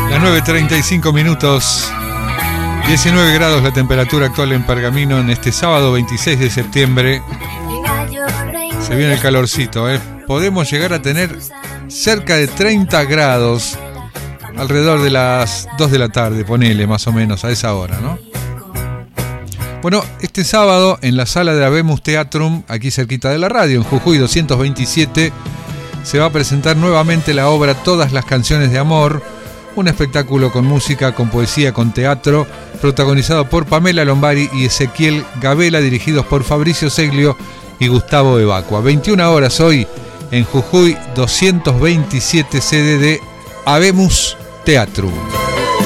Las 9:35 minutos, 19 grados la temperatura actual en Pergamino en este sábado 26 de septiembre. Se viene el calorcito, ¿eh? Podemos llegar a tener cerca de 30 grados alrededor de las 2 de la tarde, ponele más o menos a esa hora, ¿no? Bueno, este sábado en la sala de Habemus Theatrum, aquí cerquita de la radio, en Jujuy 227, se va a presentar nuevamente la obra Todas las canciones de amor, un espectáculo con música, con poesía, con teatro, protagonizado por Pamela Lombari y Ezequiel Gabela, dirigidos por Fabricio Seglio y Gustavo Evacua. 21 horas hoy en Jujuy 227, sede de Habemus Theatrum.